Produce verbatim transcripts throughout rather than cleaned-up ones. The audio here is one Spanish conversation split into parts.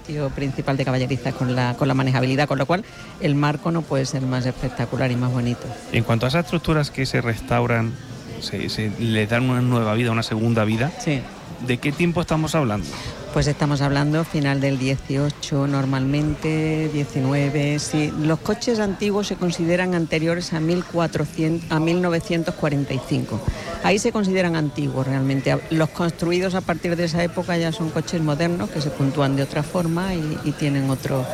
patio principal de caballerizas con la, con la manejabilidad, con lo cual el marco no puede ser más espectacular y más bonito. En cuanto a esas estructuras que se restauran, se, se les dan una nueva vida, una segunda vida, sí. ¿De qué tiempo estamos hablando? Pues estamos hablando final del dieciocho, normalmente diecinueve, sí. Los coches antiguos se consideran anteriores a mil cuatrocientos, a mil novecientos cuarenta y cinco. Ahí se consideran antiguos realmente. Los construidos a partir de esa época ya son coches modernos que se puntúan de otra forma y, y tienen otro,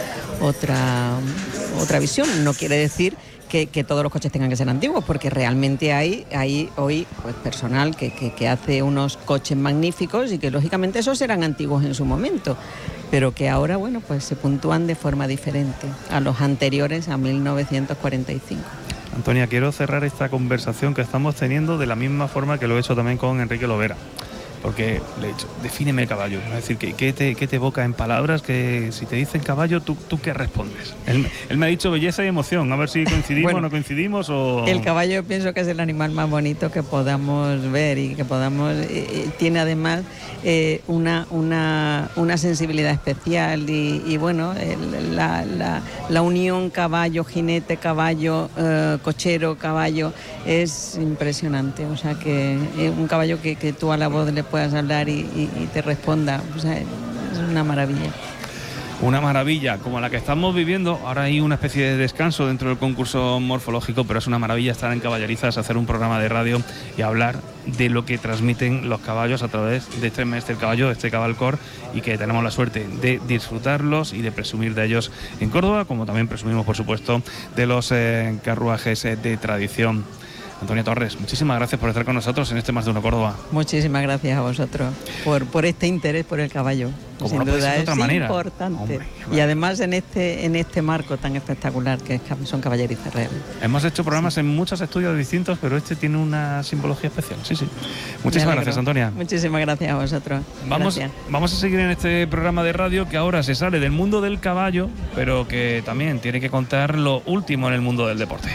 otra, otra visión. No quiere decir Que, que todos los coches tengan que ser antiguos, porque realmente hay, hay hoy pues, personal que, que, que hace unos coches magníficos y que lógicamente esos eran antiguos en su momento, pero que ahora bueno pues se puntúan de forma diferente a los anteriores a mil novecientos cuarenta y cinco. Antonia, quiero cerrar esta conversación que estamos teniendo de la misma forma que lo he hecho también con Enrique Lovera. Porque le he dicho, defíneme el caballo. Es decir, ¿qué, qué, te, qué te evoca en palabras? Que si te dicen caballo, ¿tú, tú qué respondes? Él, él me ha dicho belleza y emoción. A ver si coincidimos o bueno, no coincidimos. O... El caballo yo pienso que es el animal más bonito que podamos ver y que podamos... Eh, tiene además eh, una, una, una sensibilidad especial y, y bueno, el, la, la, la unión caballo, jinete, caballo, eh, cochero, caballo, es impresionante. O sea que eh, un caballo que, que tú a la voz le puedas hablar y, y, y te responda, o sea, es una maravilla. Una maravilla, como la que estamos viviendo. Ahora hay una especie de descanso dentro del concurso morfológico, pero es una maravilla estar en Caballerizas, hacer un programa de radio y hablar de lo que transmiten los caballos a través de este mes del caballo, de este Cabalcor, y que tenemos la suerte de disfrutarlos y de presumir de ellos en Córdoba, como también presumimos, por supuesto, de los eh, carruajes eh, de tradición. Antonia Torres, muchísimas gracias por estar con nosotros en este Más de Uno Córdoba. Muchísimas gracias a vosotros por, por este interés por el caballo. Como Sin no puede duda ser de otra es manera. Importante. Hombre, y además en este en este marco tan espectacular que es, son caballerizas reales. Hemos hecho programas sí. en muchos estudios distintos, pero este tiene una simbología especial. Sí, sí. Muchísimas gracias, Antonia. Muchísimas gracias a vosotros. Vamos, gracias. vamos a seguir en este programa de radio que ahora se sale del mundo del caballo, pero que también tiene que contar lo último en el mundo del deporte.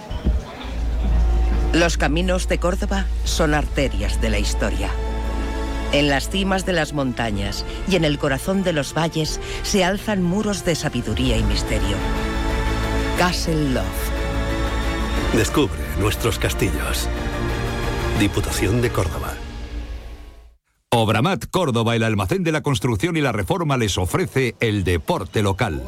Los caminos de Córdoba son arterias de la historia. En las cimas de las montañas y en el corazón de los valles se alzan muros de sabiduría y misterio. Castle Love. Descubre nuestros castillos. Diputación de Córdoba. Obramat Córdoba, el almacén de la construcción y la reforma, les ofrece el deporte local.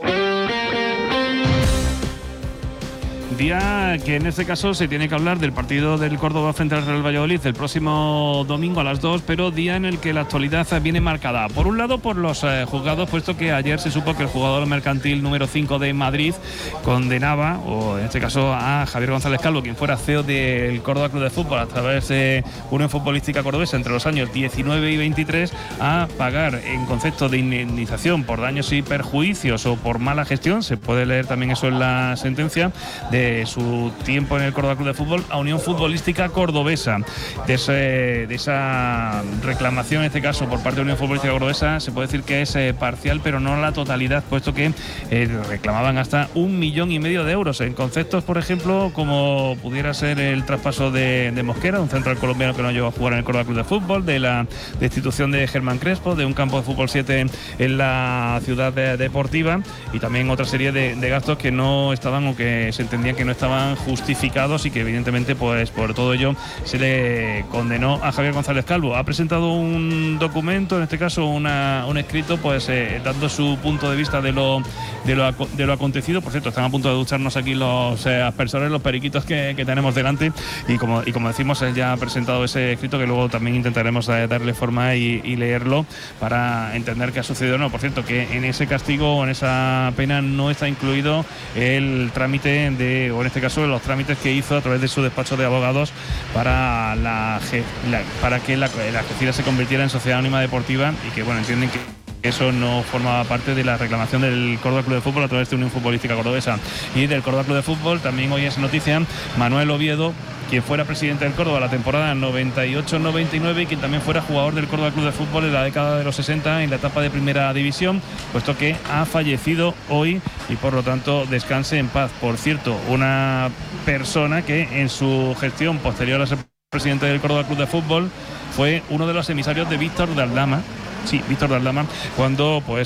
Día que en este caso se tiene que hablar del partido del Córdoba frente al Real Valladolid el próximo domingo a las dos, pero día en el que la actualidad viene marcada. Por un lado por los eh, juzgados, puesto que ayer se supo que el jugador mercantil número cinco de Madrid condenaba, o en este caso a Javier González Calvo, quien fuera C E O del Córdoba Club de Fútbol a través de Unión Futbolística Cordobesa entre los años diecinueve y veintitrés, a pagar en concepto de indemnización por daños y perjuicios o por mala gestión, se puede leer también eso en la sentencia, de su tiempo en el Córdoba Club de Fútbol a Unión Futbolística Cordobesa. De, ese, de esa reclamación, en este caso por parte de Unión Futbolística Cordobesa, se puede decir que es eh, parcial, pero no la totalidad, puesto que eh, reclamaban hasta un millón y medio de euros en conceptos, por ejemplo, como pudiera ser el traspaso de, de Mosquera, un central colombiano que no llegó a jugar en el Córdoba Club de Fútbol, de la destitución de Germán Crespo, de un campo de fútbol siete en la ciudad de, deportiva, y también otra serie de, de gastos que no estaban o que se entendían que no estaban justificados y que evidentemente pues por todo ello se le condenó a Javier González Calvo. Ha presentado un documento, en este caso una, un escrito, pues eh, dando su punto de vista de lo, de lo de lo acontecido. Por cierto, están a punto de ducharnos aquí los eh, aspersores, los periquitos que, que tenemos delante, y como, y como decimos, él ya ha presentado ese escrito que luego también intentaremos eh, darle forma y, y leerlo para entender qué ha sucedido o no. Por cierto, que en ese castigo o en esa pena no está incluido el trámite de, o en este caso los trámites que hizo a través de su despacho de abogados para la, la para que la, la Algeciras se convirtiera en sociedad anónima deportiva, y que bueno, entienden que eso no formaba parte de la reclamación del Córdoba Club de Fútbol a través de Unión Futbolística Cordobesa. Y del Córdoba Club de Fútbol también hoy es noticia Manuel Oviedo, quien fuera presidente del Córdoba la temporada noventa y ocho noventa y nueve y quien también fuera jugador del Córdoba Club de Fútbol en la década de los sesenta en la etapa de primera división, puesto que ha fallecido hoy y por lo tanto descanse en paz. Por cierto, una persona que en su gestión posterior a ser presidente del Córdoba Club de Fútbol fue uno de los emisarios de Víctor de Aldama, sí, Víctor de Aldama, cuando pues